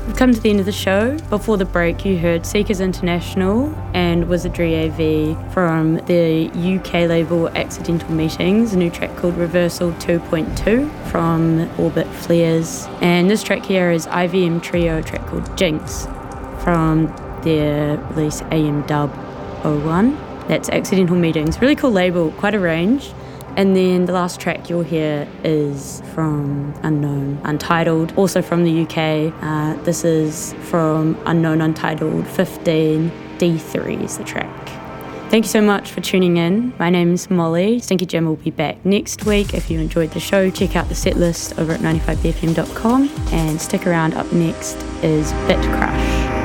We've come to the end of the show. Before the break, you heard Seekers International and Wizardry AV from the UK label Accidental Meetings, a new track called Reversal 2.2 from Orbit Flares. And this track here is IVM Trio, a track called Jinx from their release AM Dub 01. That's Accidental Meetings. Really cool label, quite a range. And then the last track you'll hear is from Unknown Untitled, also from the UK. This is from Unknown Untitled 15, D3 is the track. Thank you so much for tuning in. My name's Molly. Stinky Jam will be back next week. If you enjoyed the show, check out the set list over at 95bfm.com and stick around. Up next is Bit Crush.